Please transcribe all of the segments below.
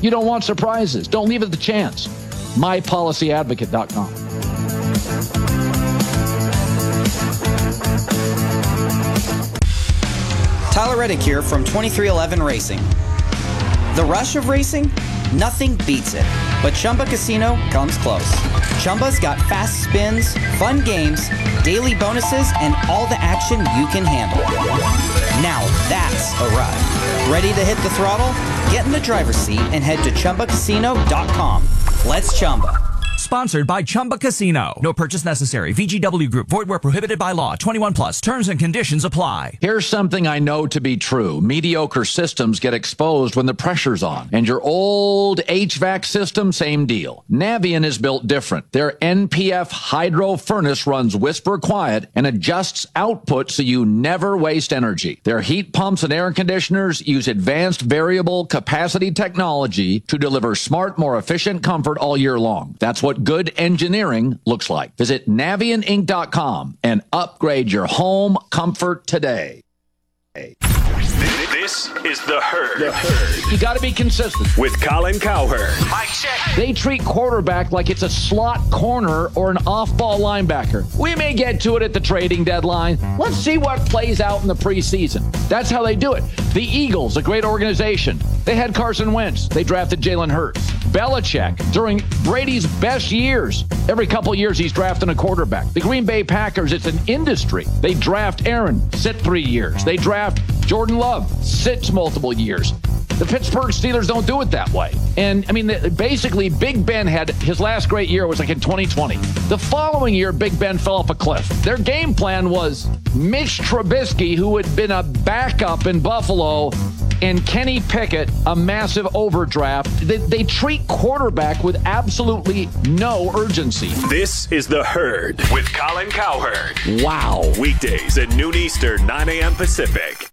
You don't want surprises. Don't leave it to chance. MyPolicyAdvocate.com. Tyler Reddick here from 2311 Racing. The rush of racing? Nothing beats it. But Chumba Casino comes close. Chumba's got fast spins, fun games, daily bonuses, and all the action you can handle. Now that's a ride. Ready to hit the throttle? Get in the driver's seat and head to ChumbaCasino.com. Let's Chumba. Sponsored by Chumba Casino. No purchase necessary. VGW Group. Void where prohibited by law. 21 plus. Terms and conditions apply. Here's something I know to be true. Mediocre systems get exposed when the pressure's on. And your old HVAC system, same deal. Navien is built different. Their NPF hydro furnace runs whisper quiet and adjusts output so you never waste energy. Their heat pumps and air conditioners use advanced variable capacity technology to deliver smart, more efficient comfort all year long. That's what good engineering looks like. Visit NavientInc.com and upgrade your home comfort today. This is The Herd. The Herd. You got to be consistent. With Colin Cowherd. Mike check. They treat quarterback like it's a slot corner or an off-ball linebacker. We may get to it at the trading deadline. Let's see what plays out in the preseason. That's how they do it. The Eagles, a great organization. They had Carson Wentz. They drafted Jalen Hurts. Belichick, during Brady's best years, every couple years he's drafting a quarterback. The Green Bay Packers, it's an industry. They draft Aaron, sit 3 years. They draft Jordan Love, sits multiple years. The Pittsburgh Steelers don't do it that way. And, I mean, basically, Big Ben had his last great year was like in 2020. The following year, Big Ben fell off a cliff. Their game plan was Mitch Trubisky, who had been a backup in Buffalo, and Kenny Pickett, a massive overdraft. They treat quarterback with absolutely no urgency. This is The Herd with Colin Cowherd. Wow. Weekdays at noon Eastern, 9 a.m. Pacific.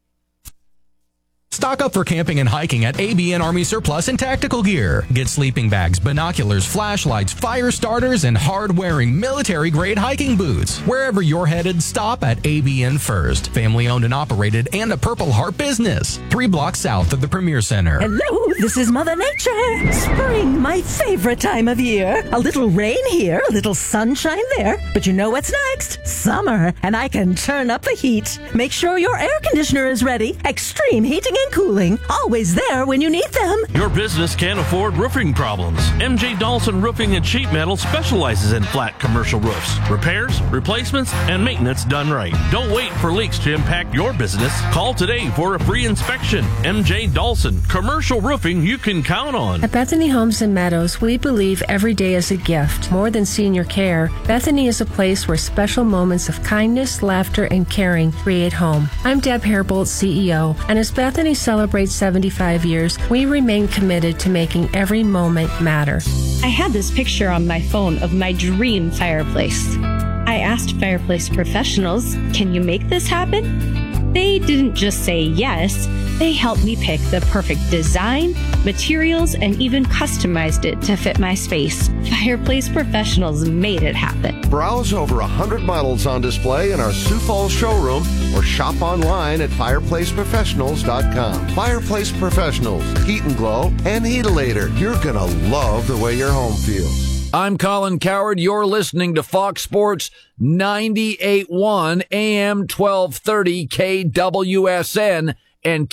Stock up for camping and hiking at ABN Army Surplus and Tactical Gear. Get sleeping bags, binoculars, flashlights, fire starters, and hard-wearing military-grade hiking boots. Wherever you're headed, stop at ABN first. Family-owned and operated and a Purple Heart business. 3 blocks south of the Premier Center. Hello, this is Mother Nature. Spring, my favorite time of year. A little rain here, a little sunshine there. But you know what's next? Summer, and I can turn up the heat. Make sure your air conditioner is ready. Extreme heating and cooling, always there when you need them. Your business can't afford roofing problems. MJ Dawson Roofing and Sheet Metal specializes in flat commercial roofs. Repairs, replacements, and maintenance done right. Don't wait for leaks to impact your business. Call today for a free inspection. MJ Dawson, commercial roofing you can count on. At Bethany Homes and Meadows, we believe every day is a gift. More than senior care, Bethany is a place where special moments of kindness, laughter, and caring create home. I'm Deb Hairbolt, CEO, and as Bethany celebrates 75 years, we remain committed to making every moment matter. I had this picture on my phone of my dream fireplace. I asked fireplace professionals, can you make this happen? They didn't just say yes, they helped me pick the perfect design, materials, and even customized it to fit my space. Fireplace professionals made it happen. Browse over 100 models on display in our Sioux Falls showroom or shop online at fireplaceprofessionals.com. Fireplace Professionals, heat and glow, and Heatilator. You're going to love the way your home feels. I'm Colin Cowherd. You're listening to Fox Sports 98.1 AM 1230 KWSN and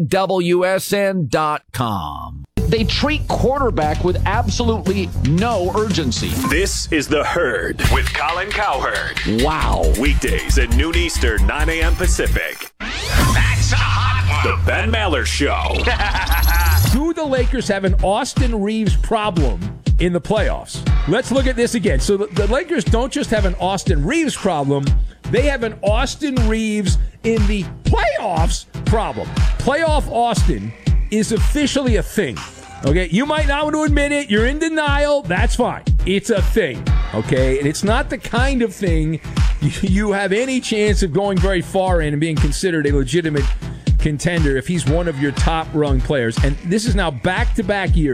KWSN.com. They treat quarterback with absolutely no urgency. This is The Herd with Colin Cowherd. Wow. Weekdays at noon Eastern, 9 a.m. Pacific. That's a hot one. The Ben Maller Show. Do the Lakers have an Austin Reeves problem in the playoffs? Let's look at this again. So the Lakers don't just have an Austin Reeves problem, they have an Austin Reeves in the playoffs problem. Playoff Austin is officially a thing. Okay, you might not want to admit it. You're in denial. That's fine. It's a thing. Okay, and it's not the kind of thing you have any chance of going very far in and being considered a legitimate contender if he's one of your top-rung players. And this is now back-to-back years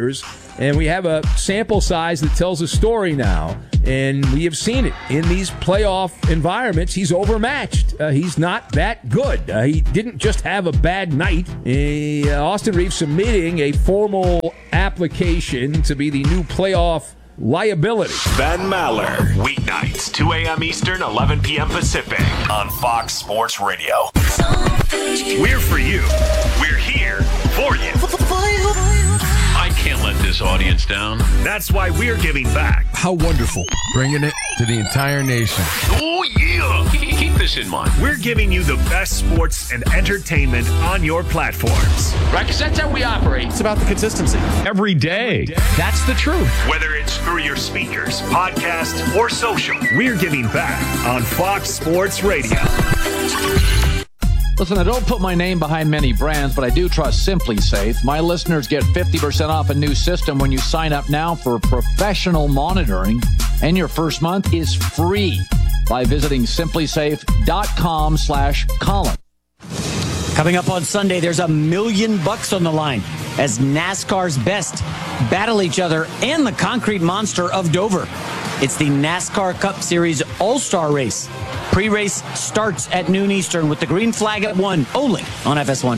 And we have a sample size that tells a story now. And we have seen it in these playoff environments. He's overmatched. He's not that good. He didn't just have a bad night. Austin Reeves submitting a formal application to be the new playoff liability. Ben Maller, weeknights, 2 a.m. Eastern, 11 p.m. Pacific, on Fox Sports Radio. We're for you. We're here for you. I can't let this audience down. That's why we're giving back. How wonderful. Bringing it to the entire nation. Oh, yeah. Keep this in mind. We're giving you the best sports and entertainment on your platforms. Right, because that's how we operate. It's about the consistency. Every day. That's the truth. Whether it's through your speakers, podcast, or social, we're giving back on Fox Sports Radio. Listen, I don't put my name behind many brands, but I do trust Simply Safe. My listeners get 50% off a new system when you sign up now for professional monitoring, and your first month is free by visiting simplysafe.com/Colin. Coming up on Sunday, there's $1 million on the line as NASCAR's best battle each other and the concrete monster of Dover. It's the NASCAR Cup Series All-Star Race. Pre-race starts at noon Eastern with the green flag at 1, only on FS1.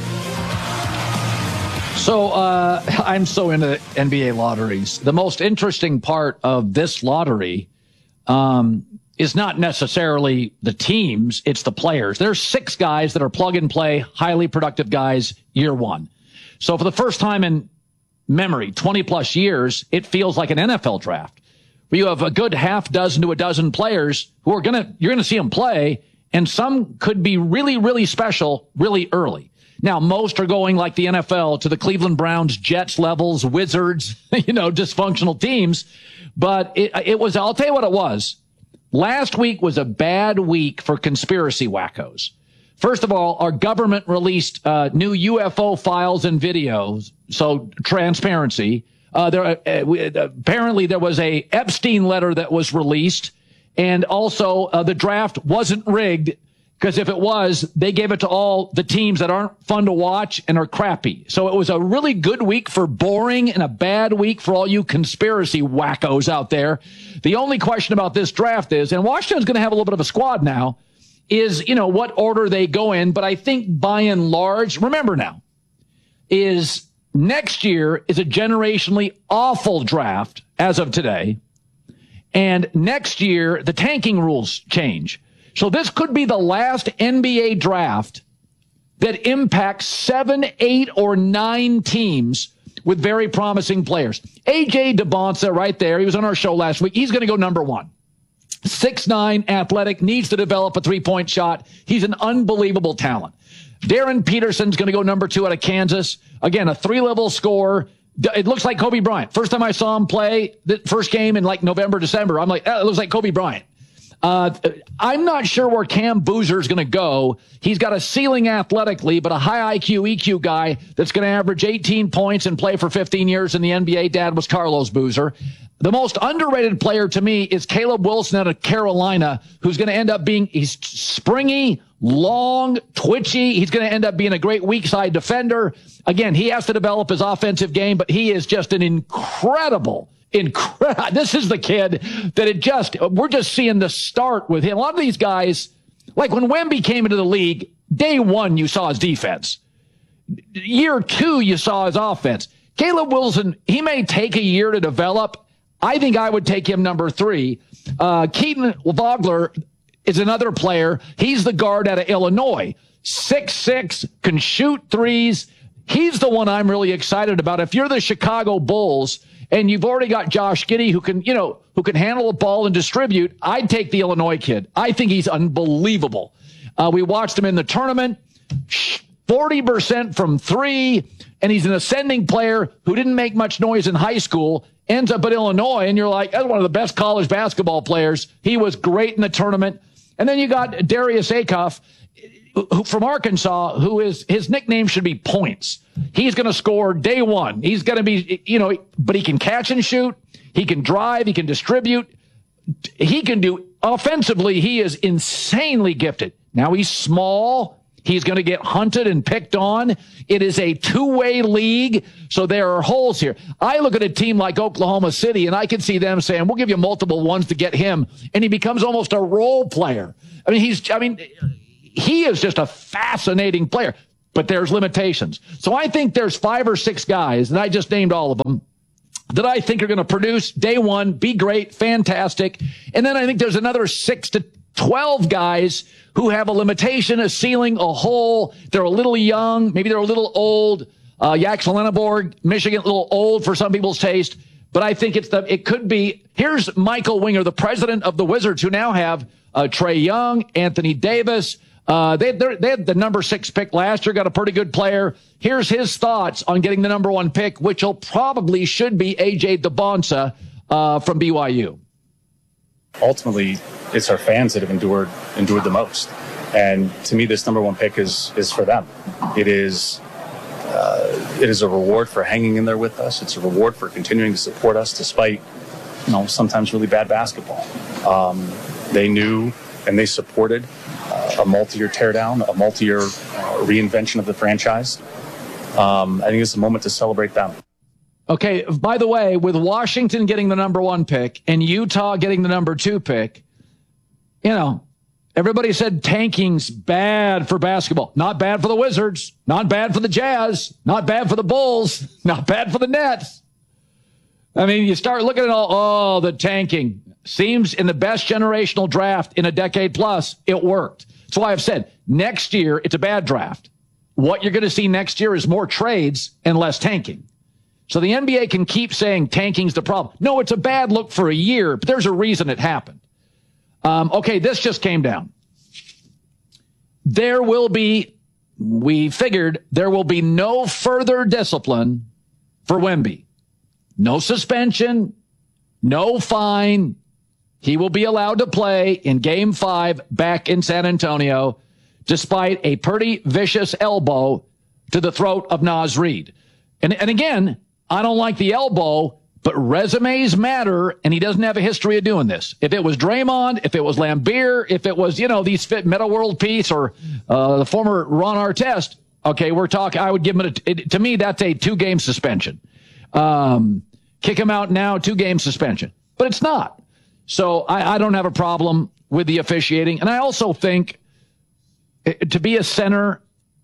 So I'm so into NBA lotteries. The most interesting part of this lottery is not necessarily the teams, it's the players. There's 6 guys that are plug-and-play, highly productive guys year one. So for the first time in memory, 20-plus years, it feels like an NFL draft. You have a good half dozen to a dozen players who are you're going to see them play, and some could be really, really special really early. Now, most are going like the NFL to the Cleveland Browns, Jets levels, Wizards, dysfunctional teams. But it was, I'll tell you what it was. Last week was a bad week for conspiracy wackos. First of all, our government released new UFO files and videos, so transparency. Apparently there was a Epstein letter that was released, and also the draft wasn't rigged, because if it was, they gave it to all the teams that aren't fun to watch and are crappy. So it was a really good week for boring and a bad week for all you conspiracy wackos out there. The only question about this draft is, and Washington's going to have a little bit of a squad now, is, what order they go in. But I think by and large, remember now, is next year is a generationally awful draft as of today. And next year, the tanking rules change. So this could be the last NBA draft that impacts 7, 8, or 9 teams with very promising players. A.J. DeBonsa right there. He was on our show last week. He's going to go number 1. 6'9", athletic, needs to develop a three-point shot. He's an unbelievable talent. Darren Peterson's going to go number 2 out of Kansas. Again, a 3-level scorer. It looks like Kobe Bryant. First time I saw him play, the first game in like November, December, I'm like, it looks like Kobe Bryant. I'm not sure where Cam Boozer is going to go. He's got a ceiling athletically, but a high IQ, EQ guy that's going to average 18 points and play for 15 years in the NBA. Dad was Carlos Boozer. The most underrated player to me is Caleb Wilson out of Carolina, who's going to end up being, he's springy, long, twitchy. He's going to end up being a great weak side defender. Again, he has to develop his offensive game, but he is just an incredible. This is the kid that we're just seeing the start with him. A lot of these guys, like when Wemby came into the league, day 1, you saw his defense. Year 2, you saw his offense. Caleb Wilson, he may take a year to develop. I think I would take him number 3. Keaton Vogler is another player. He's the guard out of Illinois. 6'6", can shoot threes. He's the one I'm really excited about. If you're the Chicago Bulls and you've already got Josh Giddey who can handle the ball and distribute, I'd take the Illinois kid. I think he's unbelievable. We watched him in the tournament, 40% from 3, and he's an ascending player who didn't make much noise in high school, ends up at Illinois, and you're like, that's one of the best college basketball players. He was great in the tournament. And then you got Darius Acuff from Arkansas, who is, his nickname should be Points. He's going to score day 1. He's going to be, but he can catch and shoot. He can drive. He can distribute. He can do offensively. He is insanely gifted. Now he's small. He's going to get hunted and picked on. It is a two-way league, so there are holes here. I look at a team like Oklahoma City, and I can see them saying, we'll give you multiple ones to get him, and he becomes almost a role player. I mean, he is just a fascinating player, but there's limitations. So I think there's 5 or 6 guys, and I just named all of them, that I think are going to produce day one, be great, fantastic. And then I think there's another 6 to 12 guys who have a limitation, a ceiling, a hole. They're a little young. Maybe they're a little old. Yaxel Lenneborg, Michigan, a little old for some people's taste. But I think it could be. Here's Michael Winger, the president of the Wizards, who now have Trae Young, Anthony Davis. They had the number 6 pick last year, got a pretty good player. Here's his thoughts on getting the number 1 pick, which should be A.J. Debonsa from BYU. Ultimately, it's our fans that have endured the most. And to me, this number 1 pick is for them. It is a reward for hanging in there with us. It's a reward for continuing to support us despite, sometimes really bad basketball. They knew and they supported a multi-year teardown, a multi-year reinvention of the franchise. I think it's a moment to celebrate them. Okay, by the way, with Washington getting the number 1 pick and Utah getting the number 2 pick, everybody said tanking's bad for basketball. Not bad for the Wizards, not bad for the Jazz, not bad for the Bulls, not bad for the Nets. I mean, you start looking at the tanking. Seems in the best generational draft in a decade plus, it worked. That's why I've said next year, it's a bad draft. What you're going to see next year is more trades and less tanking. So the NBA can keep saying tanking's the problem. No, it's a bad look for a year, but there's a reason it happened. Okay, this just came down. We figured there will be no further discipline for Wemby. No suspension, no fine. He will be allowed to play in Game 5 back in San Antonio, despite a pretty vicious elbow to the throat of Naz Reid. And again, I don't like the elbow, but resumes matter, and he doesn't have a history of doing this. If it was Draymond, if it was Lambeer, if it was, these fit Meta World Peace or the former Ron Artest, okay, we're talking, I would give him to me, that's a 2-game suspension. Kick him out now, 2-game suspension. But it's not. So I don't have a problem with the officiating. And I also think to be a center,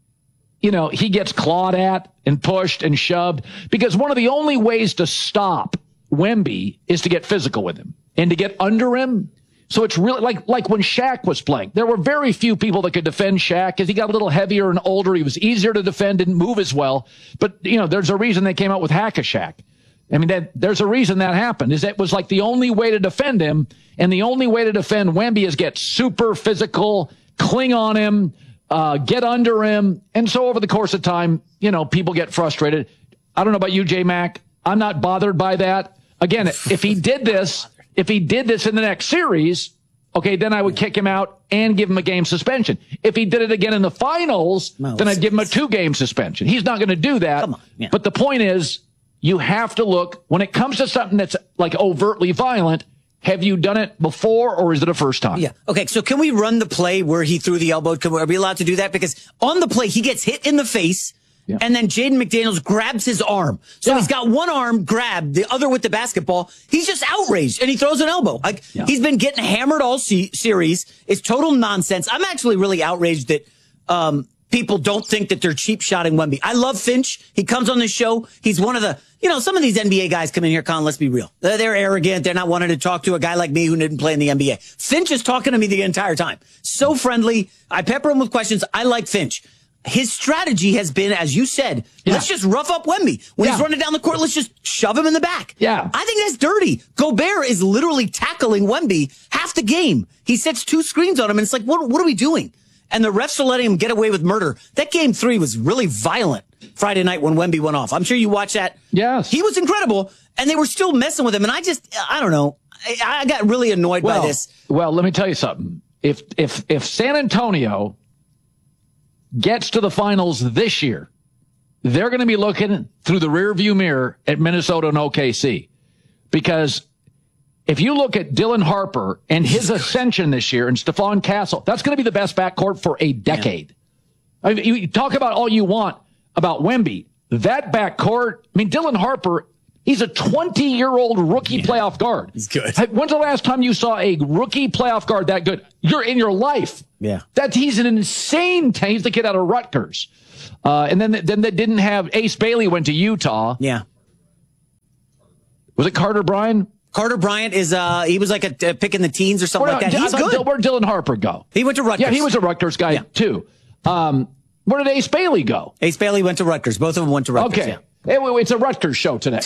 he gets clawed at and pushed and shoved, because one of the only ways to stop Wemby is to get physical with him and to get under him. So it's really like when Shaq was playing. There were very few people that could defend Shaq because he got a little heavier and older. He was easier to defend, didn't move as well. But, there's a reason they came out with Hack-a-Shaq. I mean, there's a reason that happened, is it was like the only way to defend him. And the only way to defend Wemby is get super physical, cling on him, get under him. And so over the course of time, people get frustrated. I don't know about you, J-Mac. I'm not bothered by that. Again, if he did this in the next series, okay, then I would kick him out and give him a game suspension. If he did it again in the finals, then I'd give him a 2-game suspension. He's not going to do that. But the point is, you have to look, when it comes to something that's like overtly violent, have you done it before, or is it a first time? Yeah. Okay, so can we run the play where he threw the elbow? Are we allowed to do that? Because on the play, he gets hit in the face, and then Jaden McDaniels grabs his arm. So he's got one arm grabbed, the other with the basketball. He's just outraged, and he throws an elbow. He's been getting hammered all series. It's total nonsense. I'm actually really outraged that people don't think that they're cheap shotting Wemby. I love Finch. He comes on the show. He's one of the, some of these NBA guys come in here, Colin, let's be real. They're arrogant. They're not wanting to talk to a guy like me who didn't play in the NBA. Finch is talking to me the entire time. So friendly. I pepper him with questions. I like Finch. His strategy has been, as you said, let's just rough up Wemby. When he's running down the court, let's just shove him in the back. Yeah. I think that's dirty. Gobert is literally tackling Wemby half the game. He sets 2 screens on him, and it's like, what are we doing? And the refs are letting him get away with murder. That game 3 was really violent Friday night when Wemby went off. I'm sure you watched that. Yes. He was incredible, and they were still messing with him. And I don't know. I got really annoyed by this. Well, let me tell you something. If San Antonio gets to the finals this year, they're going to be looking through the rearview mirror at Minnesota and OKC. Because if you look at Dylan Harper and his ascension this year and Stephon Castle, that's going to be the best backcourt for a decade. I mean, you talk about all you want about Wemby. That backcourt, I mean, Dylan Harper, he's a 20-year-old rookie playoff guard. He's good. When's the last time you saw a rookie playoff guard that good? You're in your life. Yeah. He's an insane talent. He's the kid out of Rutgers. And then they didn't have Ace Bailey went to Utah. Yeah. Was it Carter Bryant? Carter Bryant is, he was like a pick in the teens or something like that. He's good. Where'd Dylan Harper go? He went to Rutgers. Yeah, he was a Rutgers guy too. Where did Ace Bailey go? Ace Bailey went to Rutgers. Both of them went to Rutgers. Okay. Yeah. It's a Rutgers show today.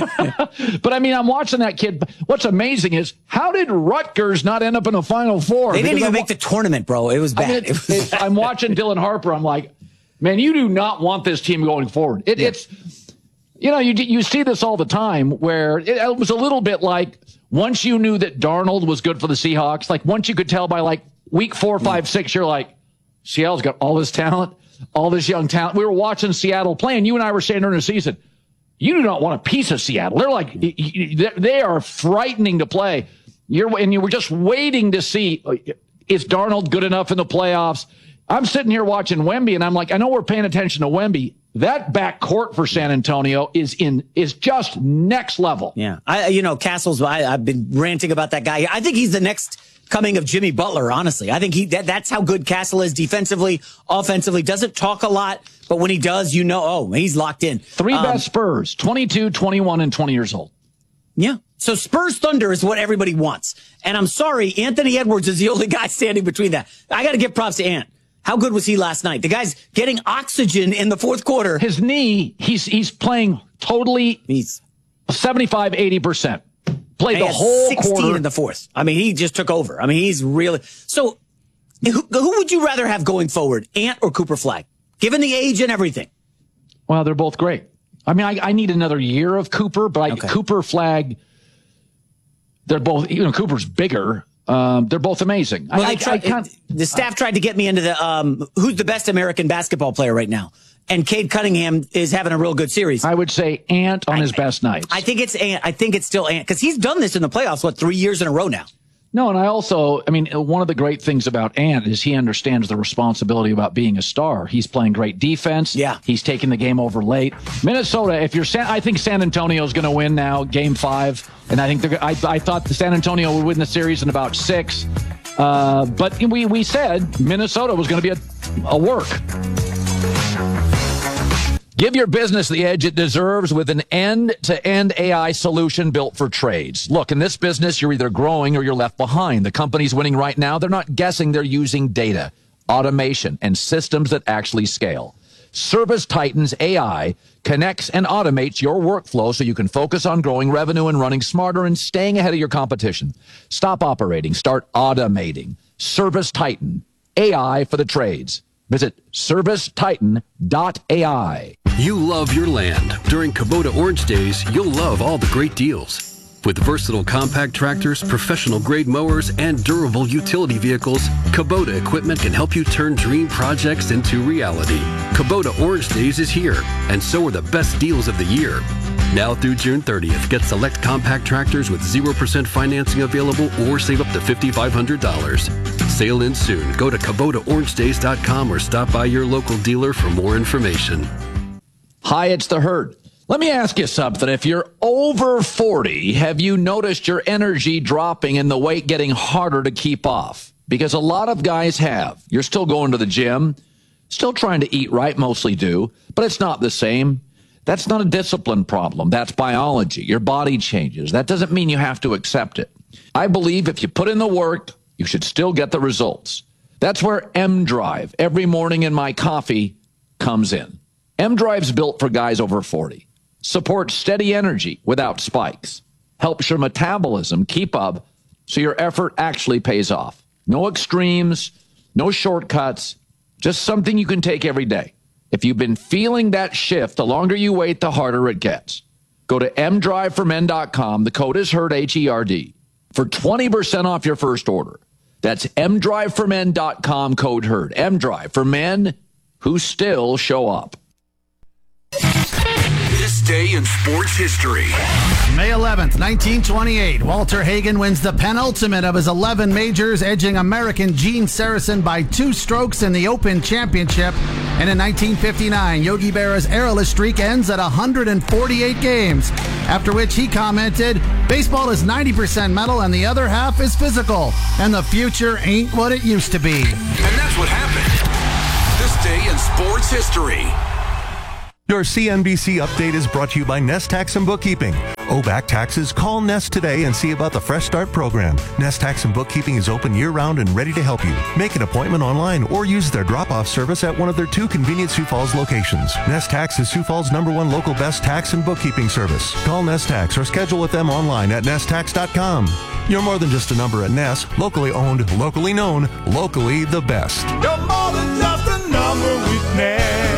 But I mean, I'm watching that kid. What's amazing is how did Rutgers not end up in a Final Four? They didn't even make the tournament, bro. It was bad. I'm watching Dylan Harper. I'm like, man, you do not want this team going forward. It's, you see this all the time where it was a little bit like once you knew that Darnold was good for the Seahawks, like once you could tell by like week 4, 5, 6, you're like, Seattle's got all this talent, all this young talent. We were watching Seattle play, and you and I were saying during the season, you do not want a piece of Seattle. They're like, they are frightening to play. You were just waiting to see, is Darnold good enough in the playoffs? I'm sitting here watching Wemby, and I'm like, I know we're paying attention to Wemby. That backcourt for San Antonio is just next level. Yeah. Castles, I've been ranting about that guy. I think he's the next coming of Jimmy Butler, honestly. I think that's how good Castle is defensively, offensively. Doesn't talk a lot, but when he does, he's locked in. 3 best Spurs, 22, 21, and 20 years old. Yeah. So Spurs Thunder is what everybody wants. And I'm sorry, Anthony Edwards is the only guy standing between that. I got to give props to Ant. How good was he last night? The guy's getting oxygen in the fourth quarter. His knee, he's playing totally 75, 80%. Played the whole 16 quarter in the fourth. I mean, he just took over. I mean, he's really... So, who would you rather have going forward, Ant or Cooper Flagg? Given the age and everything. Well, they're both great. I mean, I need another year of Cooper, but Cooper, Flagg, they're both... Cooper's bigger. They're both amazing. Well, the staff tried to get me into the who's the best American basketball player right now, and Cade Cunningham is having a real good series. I would say Ant on his best nights. I think it's Ant. I think it's still Ant because he's done this in the playoffs 3 years in a row now. No, and one of the great things about Ant is he understands the responsibility about being a star. He's playing great defense. Yeah, he's taking the game over late. Minnesota, I think San Antonio's going to win now, Game 5. And I think I thought the San Antonio would win the series in about 6. But we said Minnesota was going to be a work. Give your business the edge it deserves with an end-to-end AI solution built for trades. Look, in this business, you're either growing or you're left behind. The companies winning right now, they're not guessing. They're using data, automation, and systems that actually scale. ServiceTitan's AI connects and automates your workflow so you can focus on growing revenue and running smarter and staying ahead of your competition. Stop operating. Start automating. ServiceTitan, AI for the trades. Visit servicetitan.ai. You love your land. During Kubota Orange Days, you'll love all the great deals. With versatile compact tractors, professional-grade mowers, and durable utility vehicles, Kubota equipment can help you turn dream projects into reality. Kubota Orange Days is here, and so are the best deals of the year. Now through June 30th, get select compact tractors with 0% financing available or save up to $5,500. Sale ends soon. Go to KubotaOrangeDays.com or stop by your local dealer for more information. Hi, it's the Herd. Let me ask you something. If you're over 40, have you noticed your energy dropping and the weight getting harder to keep off? Because a lot of guys have. You're still going to the gym, still trying to eat right, mostly do, but it's not the same. That's not a discipline problem. That's biology. Your body changes. That doesn't mean you have to accept it. I believe if you put in the work, you should still get the results. That's where M-Drive, every morning in my coffee, comes in. M-Drive's built for guys over 40. Supports steady energy without spikes. Helps your metabolism keep up so your effort actually pays off. No extremes, no shortcuts, just something you can take every day. If you've been feeling that shift, the longer you wait, the harder it gets. Go to mdriveformen.com. The code is HERD, H-E-R-D, for 20% off your first order. That's mdriveformen.com, code HERD. M-Drive for men who still show up. This day in sports history. May 11th, 1928, Walter Hagen wins the penultimate of his 11 majors, edging American Gene Sarazen by 2 strokes in the Open Championship. And in 1959, Yogi Berra's errorless streak ends at 148 games, after which he commented, "Baseball is 90% mental and the other half is physical, and the future ain't what it used to be." And that's what happened. This day in sports history. Your CNBC update is brought to you by Nest Tax and Bookkeeping. Owe back taxes? Call Nest today and see about the Fresh Start program. Nest Tax and Bookkeeping is open year-round and ready to help you. Make an appointment online or use their drop-off service at one of their 2 convenient Sioux Falls locations. Nest Tax is Sioux Falls' #1 local best tax and bookkeeping service. Call Nest Tax or schedule with them online at nesttax.com. You're more than just a number at Nest. Locally owned, locally known, locally the best. You're more than just a number with Nest.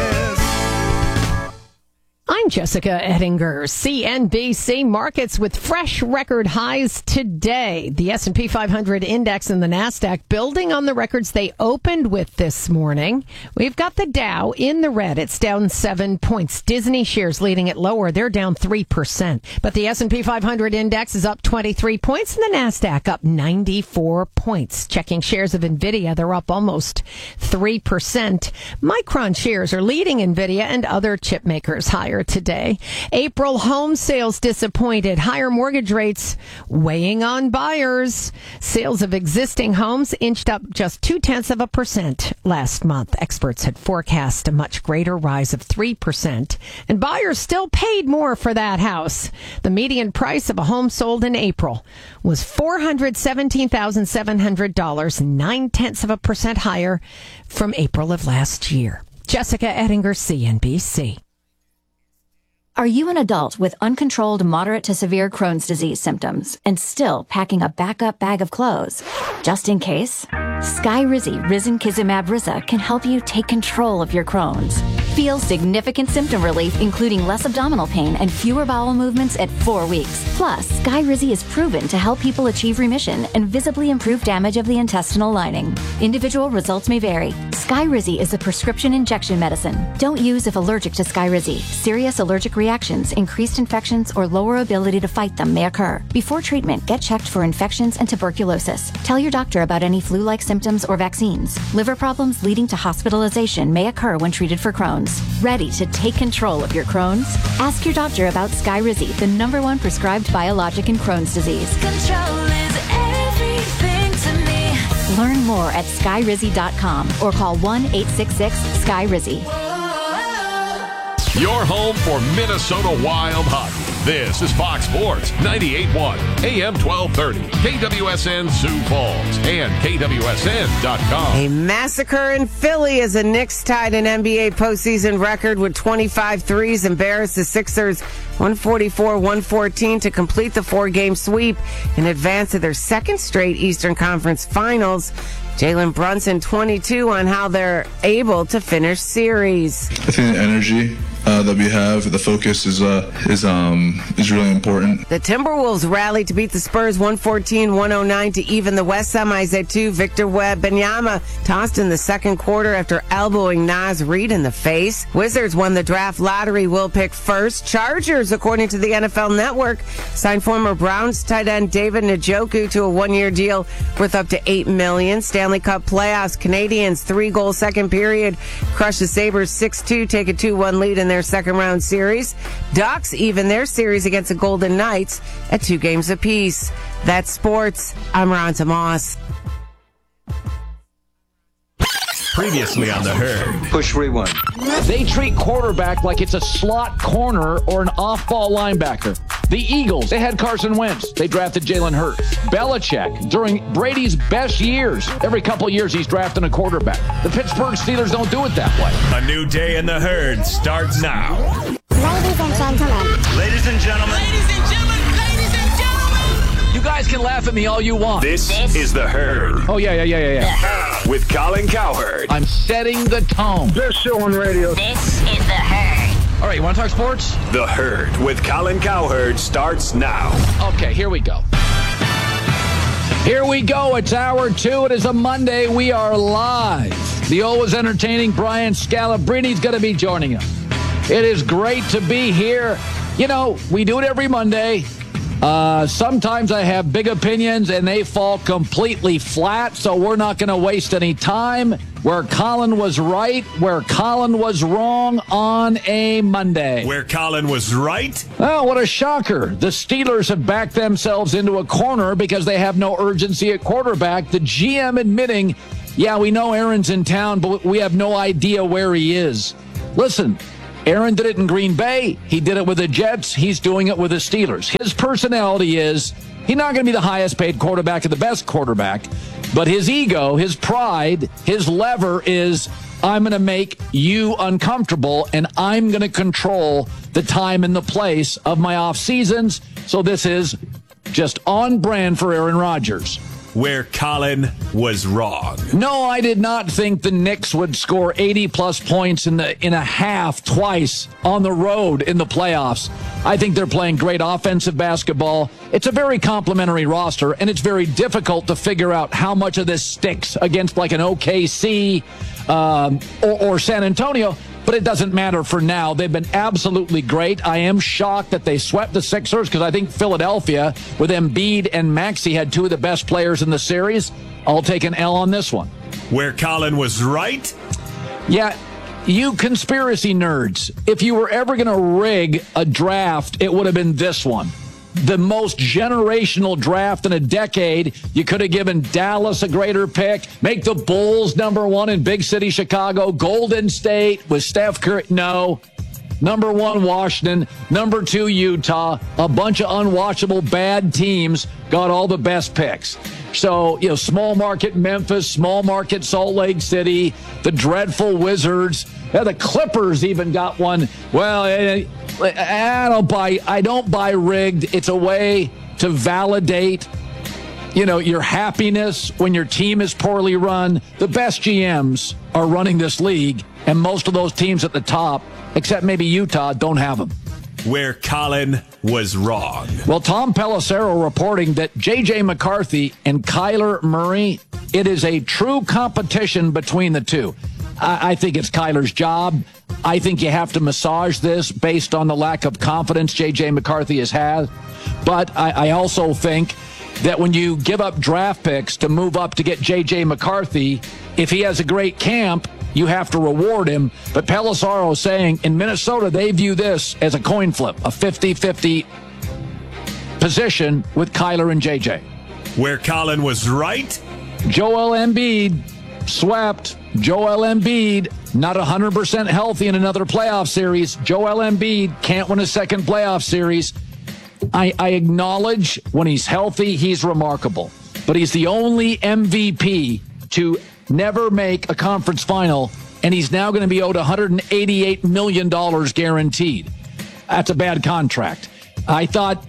I'm Jessica Ettinger. CNBC markets with fresh record highs today. The S&P 500 index and the NASDAQ building on the records they opened with this morning. We've got the Dow in the red. It's down 7 points. Disney shares leading it lower. They're down 3%. But the S&P 500 index is up 23 points and the NASDAQ up 94 points. Checking shares of NVIDIA, they're up almost 3%. Micron shares are leading NVIDIA and other chip makers higher today. April home sales disappointed. Higher mortgage rates weighing on buyers. Sales of existing homes inched up just 0.2% last month. Experts had forecast a much greater rise of 3%. And buyers still paid more for that house. The median price of a home sold in April was $417,700, 0.9% higher from April of last year. Jessica Ettinger, CNBC. Are you an adult with uncontrolled moderate to severe Crohn's disease symptoms and still packing a backup bag of clothes? Just in case? Skyrizi Risankizumab Riza can help you take control of your Crohn's. Feel significant symptom relief, including less abdominal pain and fewer bowel movements at 4 weeks. Plus, Skyrizi is proven to help people achieve remission and visibly improve damage of the intestinal lining. Individual results may vary. Skyrizi is a prescription injection medicine. Don't use if allergic to Skyrizi. Serious allergic reactions, increased infections, or lower ability to fight them may occur. Before treatment, get checked for infections and tuberculosis. Tell your doctor about any flu-like symptoms or vaccines. Liver problems leading to hospitalization may occur when treated for Crohn's. Ready to take control of your Crohn's? Ask your doctor about Skyrizi, the #1 prescribed biologic in Crohn's disease. Control is everything to me. Learn more at skyrizi.com or call 1-866-SKYRIZI. Your home for Minnesota Wild hockey. This is Fox Sports 98.1 AM 1230 KWSN Sioux Falls and KWSN.com. A massacre in Philly as the Knicks tied an NBA postseason record with 25 threes, embarrassed the Sixers 144-114 to complete the 4-game sweep in advance of their second straight Eastern Conference Finals. Jalen Brunson, 22, on how they're able to finish series. I think the energy that we have, the focus is really important. The Timberwolves rallied to beat the Spurs 114-109 to even the West semis at 2. Victor Wembanyama tossed in the second quarter after elbowing Naz Reid in the face. Wizards won the draft lottery, will pick first. Chargers, according to the NFL Network, signed former Browns tight end David Njoku to a 1-year deal worth up to $8 million. Stanley Cup playoffs, Canadians 3-goal second period crush the Sabres 6-2, take a 2-1 lead in their second round series. Ducks even their series against the Golden Knights at 2 games apiece. That's sports. I'm Ronta Moss. Previously on The Herd. Push rewind. They treat quarterback like it's a slot corner or an off-ball linebacker. The Eagles, they had Carson Wentz. They drafted Jalen Hurts. Belichick, during Brady's best years, every couple of years he's drafting a quarterback. The Pittsburgh Steelers don't do it that way. A new day in The Herd starts now. Ladies and gentlemen. Ladies and gentlemen. Ladies and gentlemen. Ladies and gentlemen. You guys can laugh at me all you want. This is The Herd. Oh, yeah. The Herd. With Colin Cowherd. I'm setting the tone. Best show on radio. This is The Herd. All right, you want to talk sports? The Herd with Colin Cowherd starts now. Okay, here we go. Here we go. It's hour 2. It is a Monday. We are live. The always entertaining Brian Scalabrini's going to be joining us. It is great to be here. You know, we do it every Monday. Sometimes I have big opinions and they fall completely flat, so we're not going to waste any time. Where Colin was right, where Colin was wrong on a Monday. Where Colin was right? Oh, what a shocker. The Steelers have backed themselves into a corner because they have no urgency at quarterback. The GM admitting, yeah, we know Aaron's in town, but we have no idea where he is. Listen, Aaron did it in Green Bay. He did it with the Jets. He's doing it with the Steelers. His personality is he's not going to be the highest paid quarterback or the best quarterback, but his ego, his pride, his lever is I'm going to make you uncomfortable and I'm going to control the time and the place of my off seasons. So this is just on brand for Aaron Rodgers. Where Colin was wrong. No, I did not think the Knicks would score 80-plus points in a half twice on the road in the playoffs. I think they're playing great offensive basketball. It's a very complimentary roster, and it's very difficult to figure out how much of this sticks against like an OKC or San Antonio. But it doesn't matter for now. They've been absolutely great. I am shocked that they swept the Sixers because I think Philadelphia, with Embiid and Maxey, had two of the best players in the series. I'll take an L on this one. Where Colin was right? Yeah, you conspiracy nerds. If you were ever going to rig a draft, it would have been this one. The most generational draft in a decade. You could have given Dallas a greater pick, make the Bulls number one in big city Chicago, Golden State with Steph Curry. No. Number one, Washington. Number two, Utah. A bunch of unwatchable bad teams got all the best picks. So, small market Memphis, small market Salt Lake City, the dreadful Wizards. The Clippers even got one. Well, I don't buy rigged. It's a way to validate, your happiness when your team is poorly run. The best GMs are running this league, and most of those teams at the top, except maybe Utah, don't have them. Where Colin was wrong. Well, Tom Pelissero reporting that J.J. McCarthy and Kyler Murray, it is a true competition between the two. I think it's Kyler's job. I think you have to massage this based on the lack of confidence J.J. McCarthy has had. But I also think that when you give up draft picks to move up to get J.J. McCarthy, if he has a great camp, you have to reward him. But Pelissero is saying in Minnesota, they view this as a coin flip, a 50-50 position with Kyler and J.J. Where Colin was right? Joel Embiid swept. Joel Embiid, not 100% healthy in another playoff series. Joel Embiid can't win a second playoff series. I acknowledge when he's healthy, he's remarkable. But he's the only MVP to never make a conference final, and he's now going to be owed $188 million guaranteed. That's a bad contract. I thought,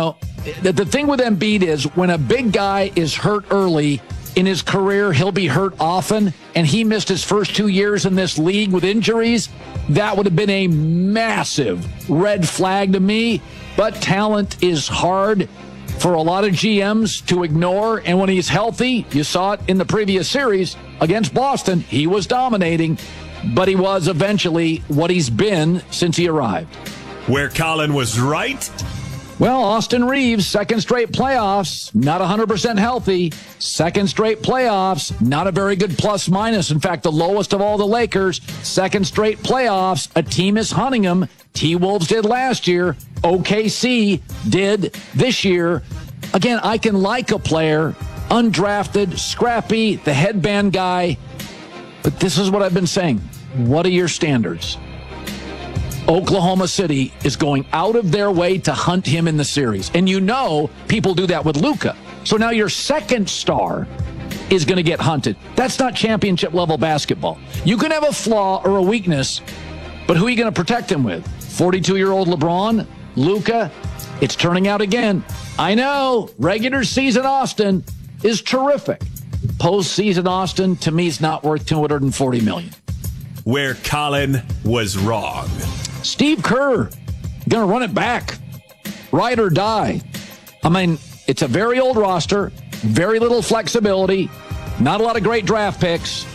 the thing with Embiid is when a big guy is hurt early in his career, he'll be hurt often, and he missed his first 2 years in this league with injuries. That would have been a massive red flag to me, but talent is hard for a lot of GMs to ignore, and when he's healthy, you saw it in the previous series against Boston, he was dominating, but he was eventually what he's been since he arrived. Where Colin was right? Well, Austin Reeves, second straight playoffs, not 100% healthy. Second straight playoffs, not a very good plus-minus. In fact, the lowest of all the Lakers. Second straight playoffs, a team is hunting him. T-Wolves did last year. OKC did this year. Again, I can like a player, undrafted, scrappy, the headband guy. But this is what I've been saying. What are your standards? Oklahoma City is going out of their way to hunt him in the series. And people do that with Luka. So now your second star is going to get hunted. That's not championship level basketball. You can have a flaw or a weakness, but who are you going to protect him with? 42-year-old LeBron? Luka? It's turning out again. I know regular season Austin is terrific. Postseason Austin, to me, is not worth $240 million. Where Colin was wrong. Steve Kerr, going to run it back. Ride or die. I mean, it's a very old roster, very little flexibility, not a lot of great draft picks.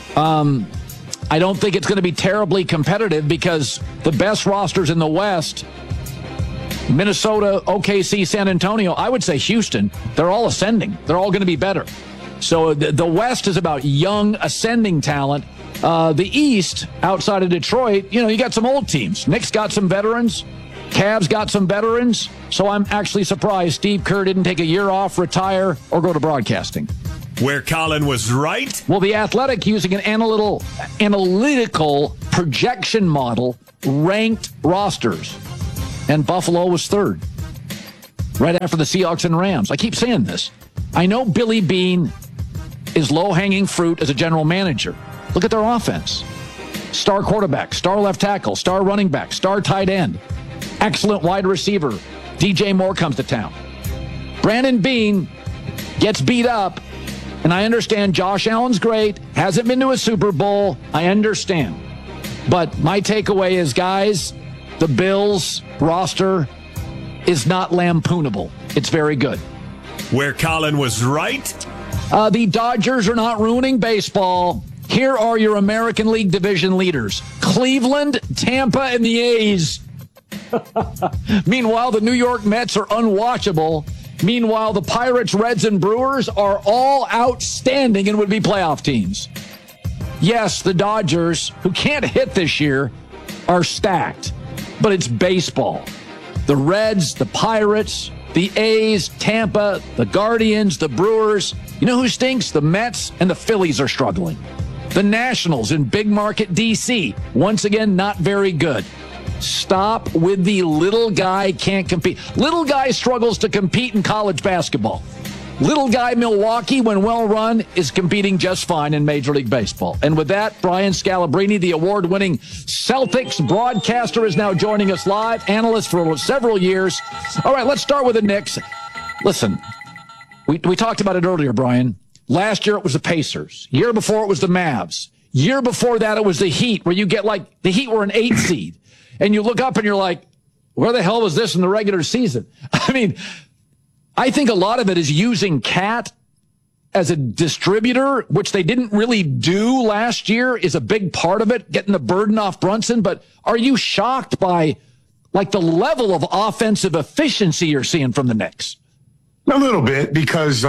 I don't think it's going to be terribly competitive because the best rosters in the West Minnesota, OKC, San Antonio, I would say Houston, they're all ascending. They're all going to be better. So the West is about young, ascending talent. The East, outside of Detroit, you got some old teams. Knicks got some veterans. Cavs got some veterans. So I'm actually surprised Steve Kerr didn't take a year off, retire, or go to broadcasting. Where Colin was right? Well, the Athletic, using an analytical projection model, ranked rosters. And Buffalo was third, right after the Seahawks and Rams. I keep saying this. I know Billy Beane is low-hanging fruit as a general manager. Look at their offense. Star quarterback, star left tackle, star running back, star tight end. Excellent wide receiver. DJ Moore comes to town. Brandon Beane gets beat up, and I understand Josh Allen's great, hasn't been to a Super Bowl. I understand. But my takeaway is, guys, the Bills roster is not lampoonable. It's very good. Where Colin was right? The Dodgers are not ruining baseball. Here are your American League division leaders: Cleveland, Tampa, and the A's. Meanwhile, the New York Mets are unwatchable. Meanwhile, the Pirates, Reds, and Brewers are all outstanding and would be playoff teams. Yes, the Dodgers, who can't hit this year, are stacked. But it's baseball. The Reds, the Pirates, the A's, Tampa, the Guardians, the Brewers. You know who stinks? The Mets and the Phillies are struggling. The Nationals in big market D.C., once again, not very good. Stop with the little guy can't compete. Little guy struggles to compete in college basketball. Little guy Milwaukee, when well run, is competing just fine in Major League Baseball. And with that, Brian Scalabrine, the award-winning Celtics broadcaster, is now joining us live, analyst for several years. All right, let's start with the Knicks. Listen, we talked about it earlier, Brian. Last year it was the Pacers. Year before it was the Mavs. Year before that it was the Heat, where you get the Heat were an 8 seed. And you look up and you're like, where the hell was this in the regular season? I mean, I think a lot of it is using Cat as a distributor, which they didn't really do last year, is a big part of it, getting the burden off Brunson. But are you shocked by the level of offensive efficiency you're seeing from the Knicks? A little bit, because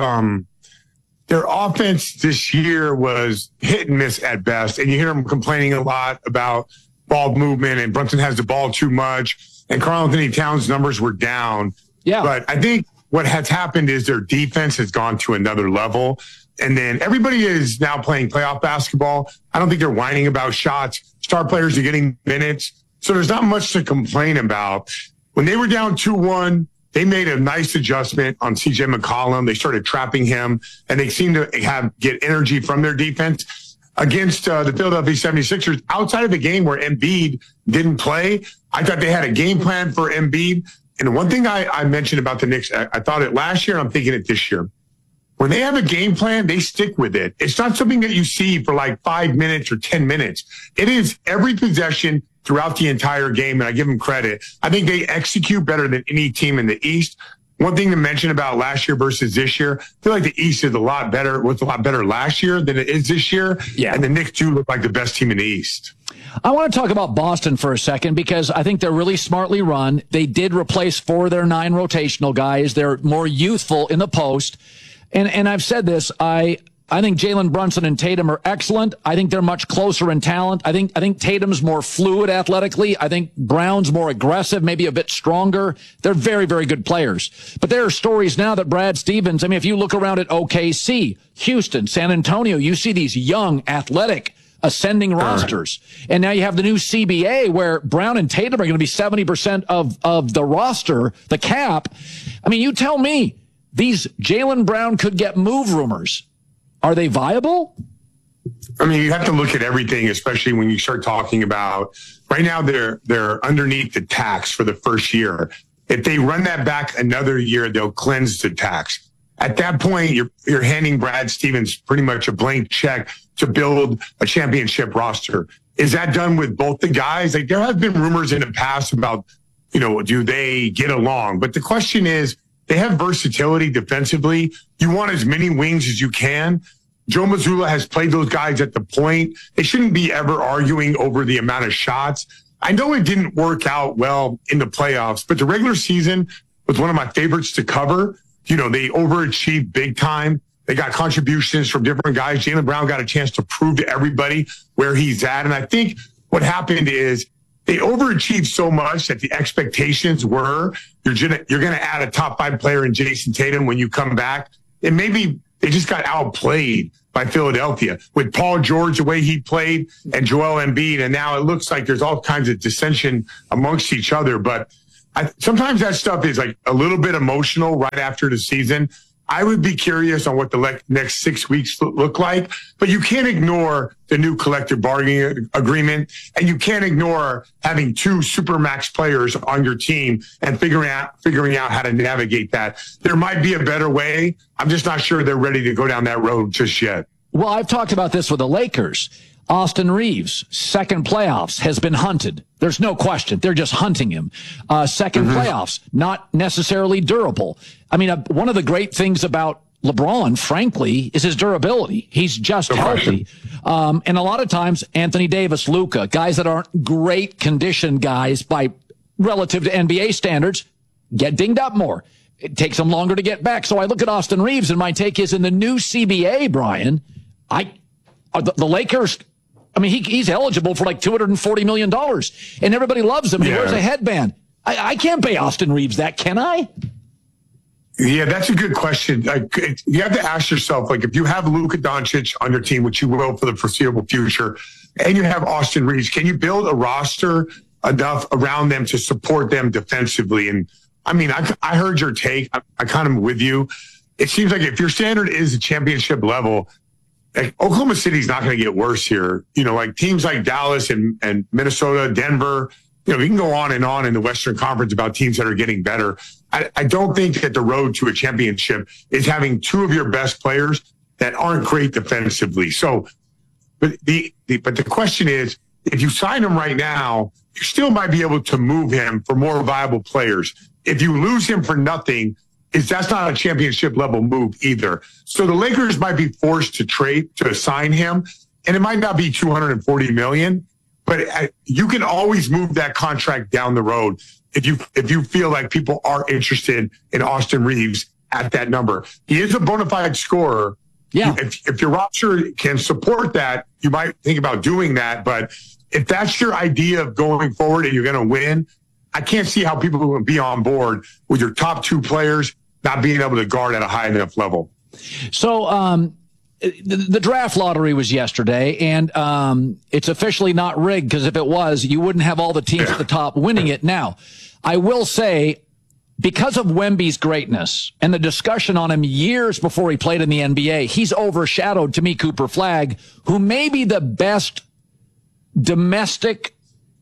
their offense this year was hit and miss at best. And you hear them complaining a lot about ball movement, and Brunson has the ball too much, and Karl-Anthony Towns' numbers were down. Yeah. But I think what has happened is their defense has gone to another level. And then everybody is now playing playoff basketball. I don't think they're whining about shots. Star players are getting minutes. So there's not much to complain about. When they were down 2-1, they made a nice adjustment on CJ McCollum. They started trapping him, and they seemed to get energy from their defense. Against the Philadelphia 76ers, outside of the game where Embiid didn't play, I thought they had a game plan for Embiid. And one thing I mentioned about the Knicks, I thought it last year, and I'm thinking it this year. When they have a game plan, they stick with it. It's not something that you see for 5 minutes or 10 minutes. It is every possession throughout the entire game, and I give them credit. I think they execute better than any team in the East. One thing to mention about last year versus this year, I feel like the East is was a lot better last year than it is this year. Yeah. And the Knicks do look like the best team in the East. I want to talk about Boston for a second, because I think they're really smartly run. They did replace 4 of their 9 rotational guys. They're more youthful in the post. And I've said this, I think Jalen Brunson and Tatum are excellent. I think they're much closer in talent. I think Tatum's more fluid athletically. I think Brown's more aggressive, maybe a bit stronger. They're very, very good players. But there are stories now that Brad Stevens, if you look around at OKC, Houston, San Antonio, you see these young, athletic, ascending rosters. And now you have the new CBA where Brown and Tatum are going to be 70% of the roster, the cap. You tell me, these Jaylen Brown could get move rumors. Are they viable? You have to look at everything, especially when you start talking about right now they're underneath the tax for the first year. If they run that back another year, they'll cleanse the tax. At that point, you're handing Brad Stevens pretty much a blank check to build a championship roster. Is that done with both the guys? There have been rumors in the past about, do they get along? But the question is, they have versatility defensively. You want as many wings as you can. Joe Mazzulla has played those guys at the point. They shouldn't be ever arguing over the amount of shots. I know it didn't work out well in the playoffs, but the regular season was one of my favorites to cover. You know, they overachieved big time. They got contributions from different guys. Jaylen Brown got a chance to prove to everybody where he's at. And I think what happened is they overachieved so much that the expectations were you're going to add a top 5 player in Jason Tatum when you come back. And maybe they just got outplayed by Philadelphia with Paul George, the way he played, and Joel Embiid. And now it looks like there's all kinds of dissension amongst each other. But sometimes that stuff is like a little bit emotional right after the season. I would be curious on what the next 6 weeks look like, but you can't ignore the new collective bargaining agreement, and you can't ignore having 2 supermax players on your team and figuring out how to navigate that. There might be a better way. I'm just not sure they're ready to go down that road just yet. Well, I've talked about this with the Lakers. Austin Reeves, second playoffs, has been hunted. There's no question. They're just hunting him. Second playoffs, not necessarily durable. I mean, one of the great things about LeBron, frankly, is his durability. He's just healthy. And a lot of times, Anthony Davis, Luka, guys that aren't great condition guys by relative to NBA standards, get dinged up more. It takes them longer to get back. So I look at Austin Reeves, and my take is in the new CBA, Brian, the Lakers, I mean, he's eligible for like $240 million, and everybody loves him. He wears a headband. I can't pay Austin Reeves that, can I? Yeah, that's a good question. You have to ask yourself, like, if you have Luka Doncic on your team, which you will for the foreseeable future, and you have Austin Reeves, can you build a roster enough around them to support them defensively? And I mean, I heard your take. I kind of am with you. It seems like if your standard is a championship level, like Oklahoma City's not going to get worse here. You know, like teams like Dallas and Minnesota, Denver, you know, we can go on in the Western Conference about teams that are getting better. I don't think that the road to a championship is having 2 of your best players that aren't great defensively. So, but the question is, if you sign him right now, you still might be able to move him for more viable players. If you lose him for nothing, that's not a championship level move either. So the Lakers might be forced to sign him, and it might not be $240 million, but you can always move that contract down the road if you feel like people are interested in Austin Reeves at that number. He is a bona fide scorer. Yeah. If your roster can support that, you might think about doing that. But if that's your idea of going forward and you're going to win, I can't see how people will be on board with your top 2 players not being able to guard at a high enough level. So the draft lottery was yesterday, and it's officially not rigged, because if it was, you wouldn't have all the teams at the top winning it. Now, I will say, because of Wemby's greatness and the discussion on him years before he played in the NBA, he's overshadowed, to me, Cooper Flagg, who may be the best domestic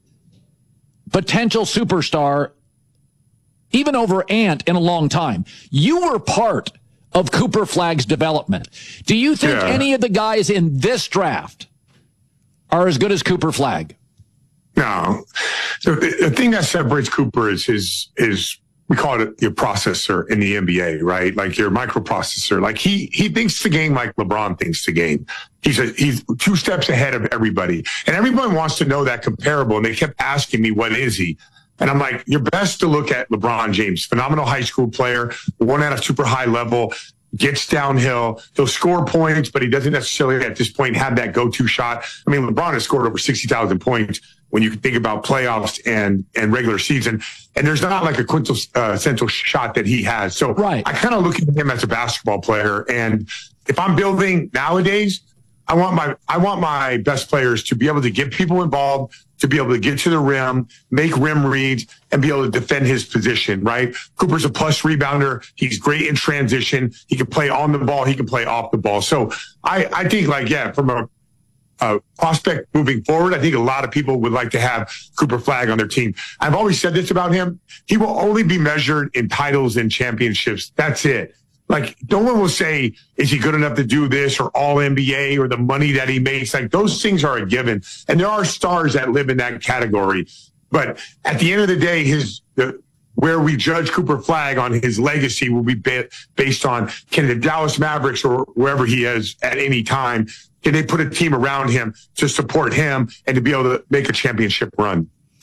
potential superstar, even over Ant, in a long time. You were part of Cooper Flagg's development. Do you think any of the guys in this draft are as good as Cooper Flagg? No. So the thing that separates Cooper is we call it your processor in the NBA, right? Like your microprocessor. Like he thinks the game like LeBron thinks the game. He's 2 steps ahead of everybody. And everyone wants to know that comparable. And they kept asking me, what is he? And I'm like, you're best to look at LeBron James, phenomenal high school player, won at a super high level, gets downhill. He'll score points, but he doesn't necessarily at this point have that go-to shot. I mean, LeBron has scored over 60,000 points when you think about playoffs and regular season. And there's not like a quintessential shot that he has. So I kind of look at him as a basketball player. And if I'm building nowadays, I want my best players to be able to get people involved, to be able to get to the rim, make rim reads, and be able to defend his position, right? Cooper's a plus rebounder. He's great in transition. He can play on the ball. He can play off the ball. So I think, from a prospect moving forward, I think a lot of people would like to have Cooper Flagg on their team. I've always said this about him. He will only be measured in titles and championships. That's it. Like, no one will say, is he good enough to do this or all NBA or the money that he makes? Like, those things are a given. And there are stars that live in that category. But at the end of the day, where we judge Cooper Flagg on his legacy will be based on, can the Dallas Mavericks or wherever he is at any time, can they put a team around him to support him and to be able to make a championship run?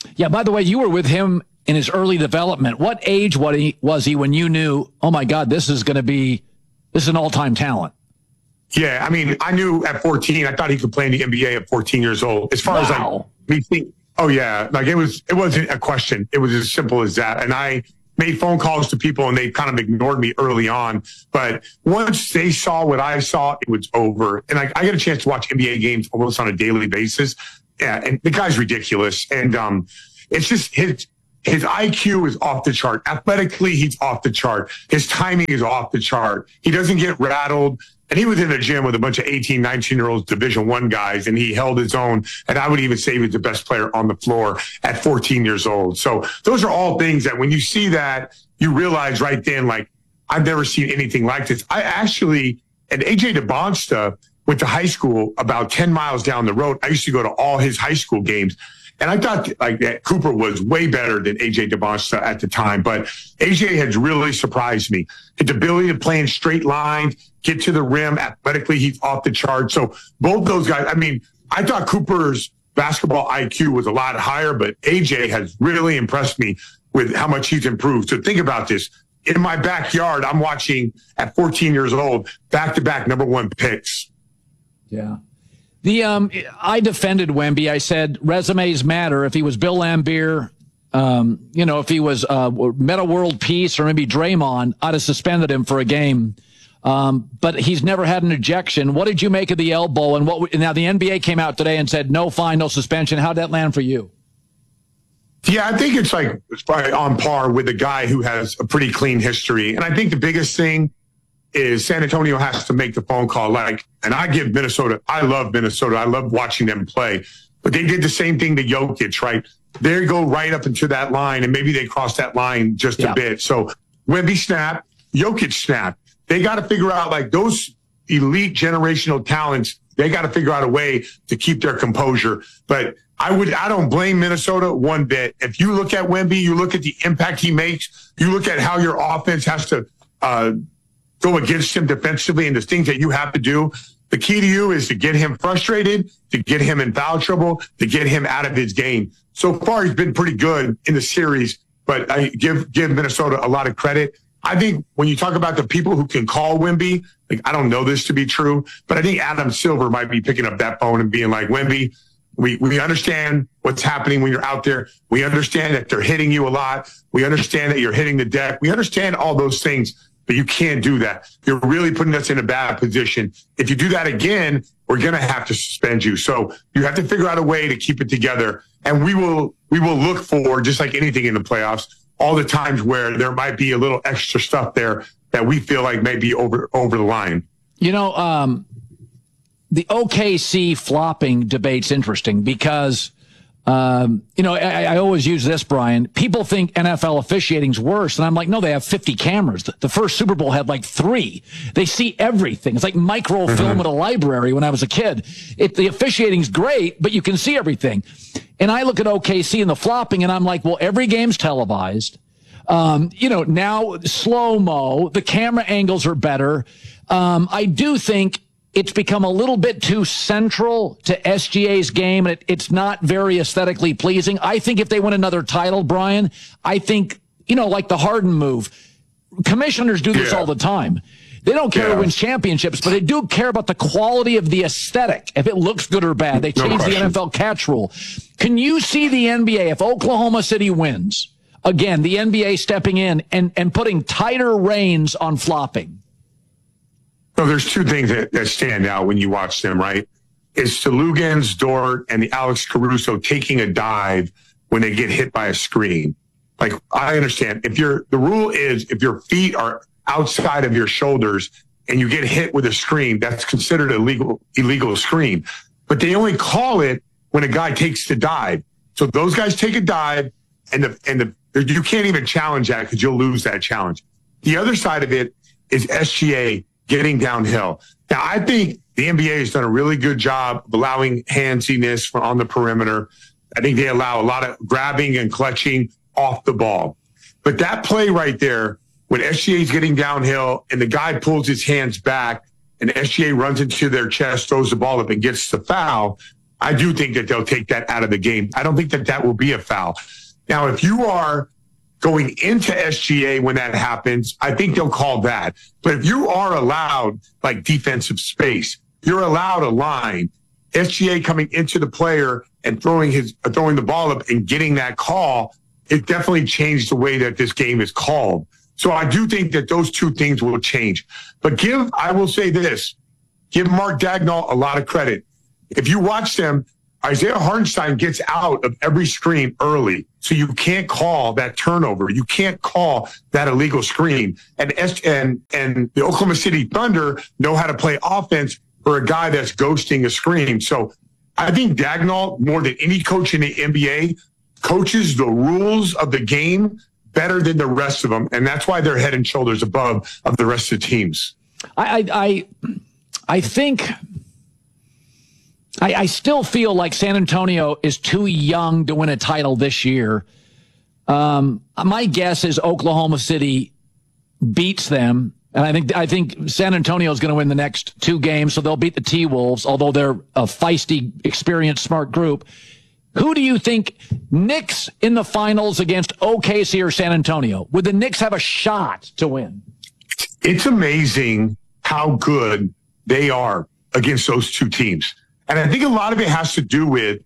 Yeah, by the way, you were with him in his early development. What age was he when you knew, oh, my God, this is an all-time talent? Yeah, I mean, I knew at 14, I thought he could play in the NBA at 14 years old. As far as me think, oh, yeah, like it wasn't a question. It was as simple as that. And I made phone calls to people and they kind of ignored me early on. But once they saw what I saw, it was over. And I got a chance to watch NBA games almost on a daily basis. Yeah, and the guy's ridiculous. And it's just his IQ is off the chart. Athletically, he's off the chart. His timing is off the chart. He doesn't get rattled. And he was in a gym with a bunch of 18, 19-year-olds, Division I guys, and he held his own. And I would even say he was the best player on the floor at 14 years old. So those are all things that when you see that, you realize right then, like, I've never seen anything like this. I actually, and AJ DeBonsta went to high school about 10 miles down the road. I used to go to all his high school games. And I thought like that Cooper was way better than AJ DeBonsta at the time. But AJ has really surprised me. His ability to play in straight lines, get to the rim, athletically, he's off the chart. So both those guys, I mean, I thought Cooper's basketball IQ was a lot higher, but AJ has really impressed me with how much he's improved. So think about this. In my backyard, I'm watching at 14 years old, back-to-back number 1 picks. Yeah. I defended Wemby. I said resumes matter. If he was Bill Laimbeer, if he was Meta World Peace or maybe Draymond, I'd have suspended him for a game. But he's never had an ejection. What did you make of the elbow? And now the NBA came out today and said no fine, no suspension. How'd that land for you? Yeah, I think it's probably on par with a guy who has a pretty clean history. And I think the biggest thing is San Antonio has to make the phone call. And I give Minnesota, I love Minnesota. I love watching them play. But they did the same thing to Jokic, right? They go right up into that line, and maybe they cross that line just a bit. So Wemby snapped, Jokic snapped. They got to figure out, like, those elite generational talents, they got to figure out a way to keep their composure. But I don't blame Minnesota one bit. If you look at Wemby, you look at the impact he makes, you look at how your offense has to go against him defensively and the things that you have to do. The key to you is to get him frustrated, to get him in foul trouble, to get him out of his game. So far, he's been pretty good in the series, but I give Minnesota a lot of credit. I think when you talk about the people who can call Wemby, like, I don't know this to be true, but I think Adam Silver might be picking up that phone and being like, Wemby, we understand what's happening when you're out there. We understand that they're hitting you a lot. We understand that you're hitting the deck. We understand all those things. But you can't do that. You're really putting us in a bad position. If you do that again, we're going to have to suspend you. So you have to figure out a way to keep it together. And we will look for, just like anything in the playoffs, all the times where there might be a little extra stuff there that we feel like may be over the line. The OKC flopping debate's interesting because, I always use this, Brian. People think NFL officiating's worse. And I'm like, no, they have 50 cameras. The first Super Bowl had like 3. They see everything. It's like microfilm at a library when I was a kid. The officiating's great, but you can see everything. And I look at OKC and the flopping and I'm like, well, every game's televised. Now slow-mo, the camera angles are better. I do think it's become a little bit too central to SGA's game, and it's not very aesthetically pleasing. I think if they win another title, Brian, I think, like the Harden move, commissioners do this all the time. They don't care who wins championships, but they do care about the quality of the aesthetic. If it looks good or bad, they change the NFL catch rule. Can you see the NBA, if Oklahoma City wins, again, the NBA stepping in and putting tighter reins on flopping? No, there's 2 things that stand out when you watch them, right? It's the Lugans, Dort, and the Alex Caruso taking a dive when they get hit by a screen. Like, I understand. The rule is if your feet are outside of your shoulders and you get hit with a screen, that's considered illegal screen. But they only call it when a guy takes the dive. So those guys take a dive, and you can't even challenge that because you'll lose that challenge. The other side of it is SGA getting downhill. Now, I think the NBA has done a really good job of allowing handsiness on the perimeter. I think they allow a lot of grabbing and clutching off the ball. But that play right there, when SGA is getting downhill and the guy pulls his hands back and SGA runs into their chest, throws the ball up and gets the foul, I do think that they'll take that out of the game. I don't think that that will be a foul. Now, if you are going into SGA when that happens, I think they'll call that. But if you are allowed like defensive space, you're allowed a line, SGA coming into the player and throwing the ball up and getting that call, it definitely changed the way that this game is called. So I do think that those two things will change. But I will say this, give Mark Daigneault a lot of credit. If you watch them, Isaiah Hartenstein gets out of every screen early. So you can't call that turnover. You can't call that illegal screen. And the Oklahoma City Thunder know how to play offense for a guy that's ghosting a screen. So I think Daigneault, more than any coach in the NBA, coaches the rules of the game better than the rest of them. And that's why they're head and shoulders above of the rest of the teams. I think I still feel like San Antonio is too young to win a title this year. My guess is Oklahoma City beats them. And I think San Antonio is going to win the next two games, so they'll beat the T-Wolves, although they're a feisty, experienced, smart group. Who do you think, Knicks in the finals against OKC or San Antonio? Would the Knicks have a shot to win? It's amazing how good they are against those two teams. And I think a lot of it has to do with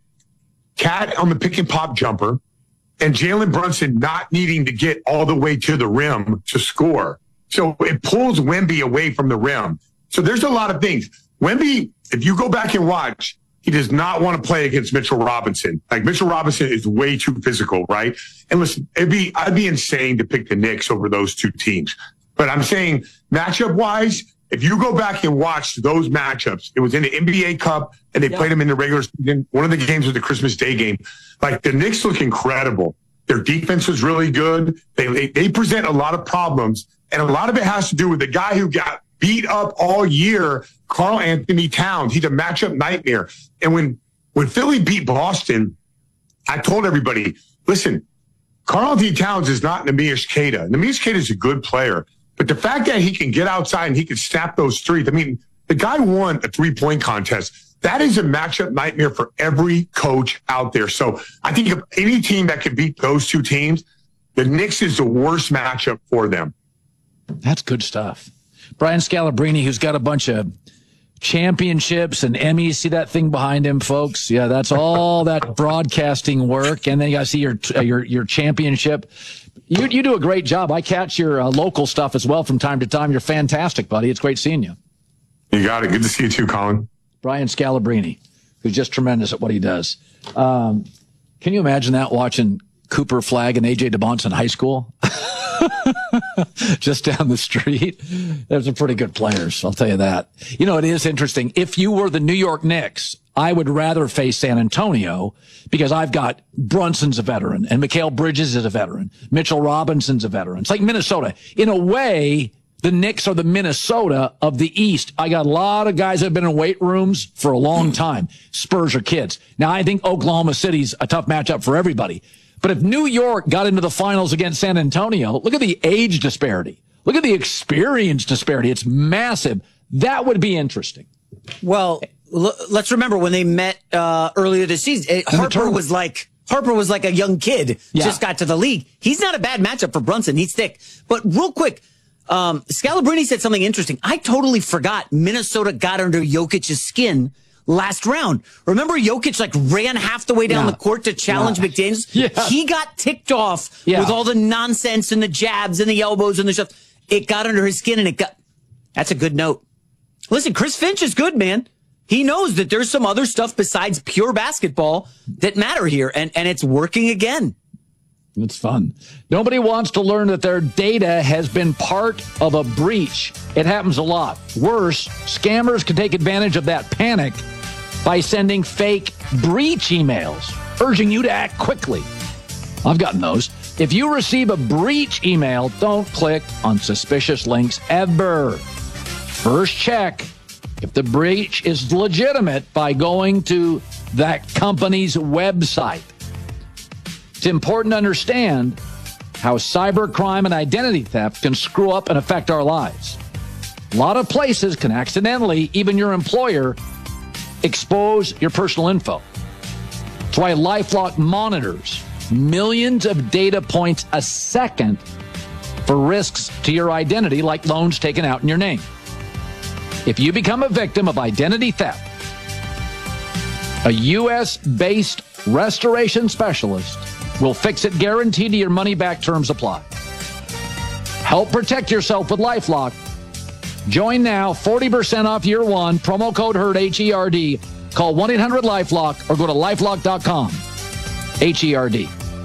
Cat on the pick and pop jumper and Jalen Brunson not needing to get all the way to the rim to score. So it pulls Wemby away from the rim. So there's a lot of things. Wemby, if you go back and watch, he does not want to play against Mitchell Robinson. Like, Mitchell Robinson is way too physical, right? And listen, I'd be insane to pick the Knicks over those two teams. But I'm saying matchup-wise, if you go back and watch those matchups, it was in the NBA Cup, and they played them in the regular season. One of the games was the Christmas Day game. Like, the Knicks look incredible. Their defense was really good. They present a lot of problems, and a lot of it has to do with the guy who got beat up all year, Karl Anthony Towns. He's a matchup nightmare. And when Philly beat Boston, I told everybody, listen, Karl Anthony Towns is not Neemias Queta. Neemias Queta is a good player. But the fact that he can get outside and he can snap those threes, I mean, the guy won a three-point contest. That is a matchup nightmare for every coach out there. So I think if any team that can beat those two teams, the Knicks is the worst matchup for them. That's good stuff. Brian Scalabrine, who's got a bunch of championships and Emmys. See that thing behind him, folks? Yeah, that's all that broadcasting work. And then you got to see your championship. You do a great job. I catch your local stuff as well from time to time. You're fantastic, buddy. It's great seeing you. You got it. Good to see you too, Colin. Brian Scalabrine, who's just tremendous at what he does. Can you imagine that, watching Cooper Flagg and A.J. DeBonce in high school? Just down the street. They're some pretty good players, I'll tell you that. You know, it is interesting. If you were the New York Knicks, I would rather face San Antonio because I've got Brunson's a veteran and Mikal Bridges is a veteran. Mitchell Robinson's a veteran. It's like Minnesota. In a way, the Knicks are the Minnesota of the East. I got a lot of guys that have been in weight rooms for a long time. Spurs are kids. Now, I think Oklahoma City's a tough matchup for everybody. But if New York got into the finals against San Antonio, look at the age disparity. Look at the experience disparity. It's massive. That would be interesting. Well, let's remember when they met earlier this season, Harper was like a young kid, just got to the league. He's not a bad matchup for Brunson. He's thick. But real quick, Scalabrine said something interesting. I totally forgot Minnesota got under Jokic's skin last round. Remember, Jokic ran half the way down the court to challenge McDaniels? Yeah. He got ticked off with all the nonsense and the jabs and the elbows and the stuff. It got under his skin, and that's a good note. Listen, Chris Finch is good, man. He knows that there's some other stuff besides pure basketball that matter here, and it's working again. It's fun. Nobody wants to learn that their data has been part of a breach. It happens a lot. Worse, scammers can take advantage of that panic by sending fake breach emails, urging you to act quickly. I've gotten those. If you receive a breach email, don't click on suspicious links ever. First check if the breach is legitimate by going to that company's website. It's important to understand how cybercrime and identity theft can screw up and affect our lives. A lot of places can accidentally, even your employer, expose your personal info. That's why LifeLock monitors millions of data points a second for risks to your identity, like loans taken out in your name. If you become a victim of identity theft, a U.S.-based restoration specialist will fix it, guaranteed to your money-back terms apply. Help protect yourself with LifeLock. Join now, 40% off year one, promo code HERD, H-E-R-D. Call 1-800-LifeLock or go to lifelock.com, H-E-R-D.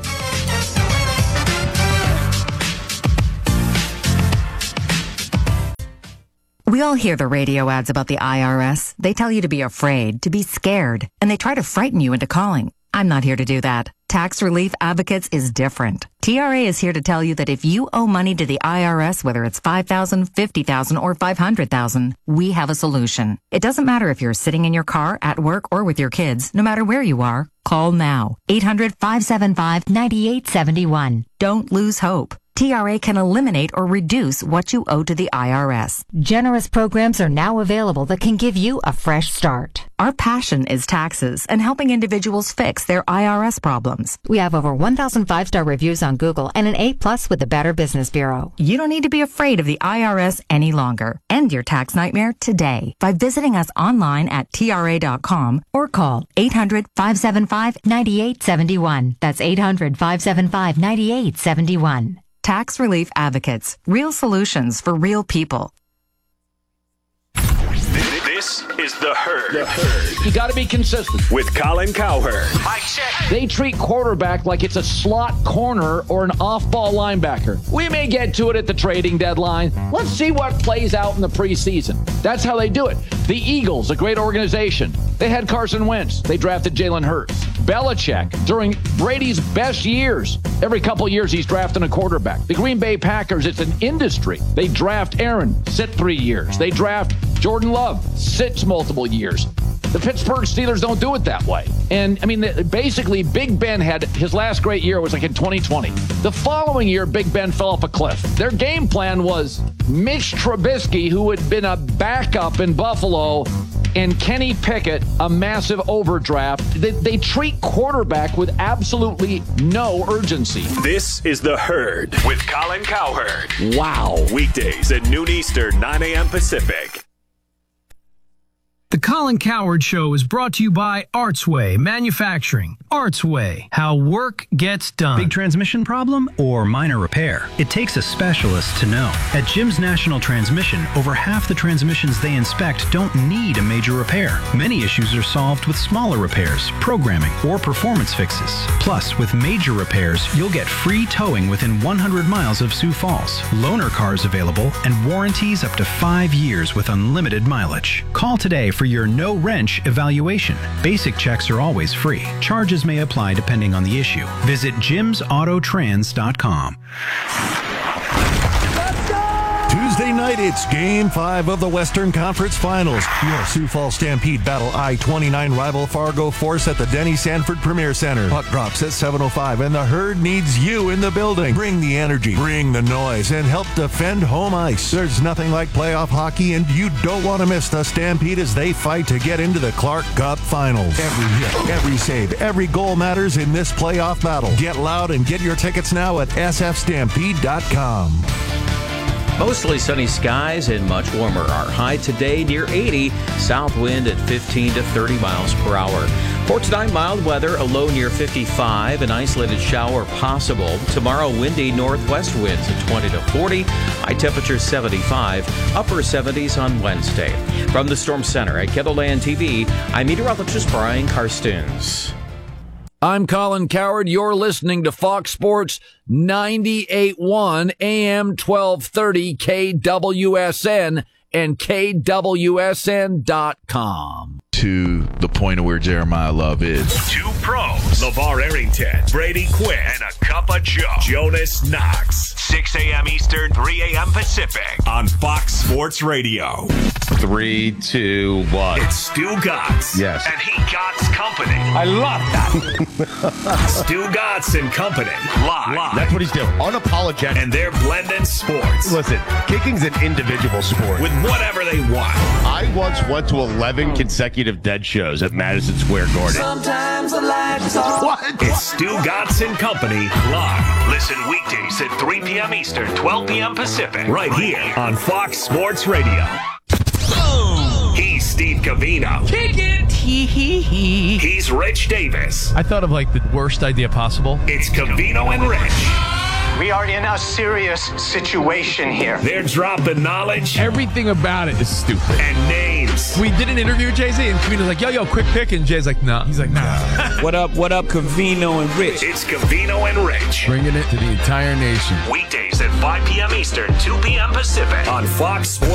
We all hear the radio ads about the IRS. They tell you to be afraid, to be scared, and they try to frighten you into calling. I'm not here to do that. Tax Relief Advocates is different. TRA is here to tell you that if you owe money to the IRS, whether it's $5,000, $50,000, or $500,000, we have a solution. It doesn't matter if you're sitting in your car, at work, or with your kids. No matter where you are, call now. 800-575-9871. Don't lose hope. TRA can eliminate or reduce what you owe to the IRS. Generous programs are now available that can give you a fresh start. Our passion is taxes and helping individuals fix their IRS problems. We have over 1,000 5-star reviews on Google and an A+ with the Better Business Bureau. You don't need to be afraid of the IRS any longer. End your tax nightmare today by visiting us online at TRA.com or call 800-575-9871. That's 800-575-9871. Tax Relief Advocates. Real solutions for real people. This is The Herd. You got to be consistent. With Colin Cowherd. Mike check. They treat quarterback like it's a slot corner or an off-ball linebacker. We may get to it at the trading deadline. Let's see what plays out in the preseason. That's how they do it. The Eagles, a great organization. They had Carson Wentz. They drafted Jalen Hurts. Belichick, during Brady's best years, every couple years he's drafting a quarterback. The Green Bay Packers, it's an industry. They draft Aaron, sit 3 years. They draft Jordan Love, sits multiple years. The Pittsburgh Steelers don't do it that way. And, I mean, basically, Big Ben had his last great year was like in 2020. The following year, Big Ben fell off a cliff. Their game plan was Mitch Trubisky, who had been a backup in Buffalo, and Kenny Pickett, a massive overdraft. They treat quarterback with absolutely no urgency. This is The Herd with Colin Cowherd. Wow. Weekdays at noon Eastern, 9 a.m. Pacific. The Colin Cowherd Show is brought to you by Artsway Manufacturing. Artsway, how work gets done. Big transmission problem or minor repair? It takes a specialist to know. At Jim's National Transmission, over half the transmissions they inspect don't need a major repair. Many issues are solved with smaller repairs, programming, or performance fixes. Plus, with major repairs, you'll get free towing within 100 miles of Sioux Falls, loaner cars available, and warranties up to 5 years with unlimited mileage. Call today for your no-wrench evaluation. Basic checks are always free. Charges may apply depending on the issue. Visit jimsautotrans.com. Tuesday night, it's Game 5 of the Western Conference Finals. Your Sioux Falls Stampede battle I-29 rival Fargo Force at the Denny Sanford Premier Center. Puck drops at 7:05, and the Herd needs you in the building. Bring the energy, bring the noise, and help defend home ice. There's nothing like playoff hockey, and you don't want to miss the Stampede as they fight to get into the Clark Cup Finals. Every hit, every save, every goal matters in this playoff battle. Get loud and get your tickets now at sfstampede.com. Mostly sunny skies and much warmer. Our high today near 80, south wind at 15 to 30 miles per hour. For tonight, mild weather, a low near 55, an isolated shower possible. Tomorrow, windy northwest winds at 20 to 40, high temperature 75, upper 70s on Wednesday. From the Storm Center at KENDLLAND TV, I'm meteorologist Brian Karstuns. I'm Colin Cowherd. You're listening to Fox Sports 98.1 AM 1230 KWSN and KWSN.com. To the point of where Jeremiah Love is. Two pros, LeVar Arrington, Brady Quinn, and a cup of Joe, Jonas Knox. 6 a.m. Eastern, 3 a.m. Pacific on Fox Sports Radio. 3, 2, 1. It's Stu Gatz. Yes. And he Gatz coming Company. I love that. Stu Gatz and Company. Live. That's what he's doing. Unapologetic. And they're blending sports. Listen, kicking's an individual sport. With whatever they want. I once went to 11 consecutive dead shows at Madison Square Garden. Sometimes the lights off. What? It's Stu Gatz and Company live. Listen weekdays at 3 p.m. Eastern, 12 p.m. Pacific. Right here on Fox Sports Radio. He's Steve Covino. Kick it. He's Rich Davis. I thought of like the worst idea possible. It's Covino and Rich. We are in a serious situation here. They're dropping knowledge. Everything about it is stupid. And names. We did an interview with Jay-Z, and Covino's like, yo, quick pick. And Jay's like, nah. He's like, nah. What up, Covino and Rich? It's Covino and Rich. Bringing it to the entire nation. Weekdays at 5 p.m. Eastern, 2 p.m. Pacific on Fox Sports.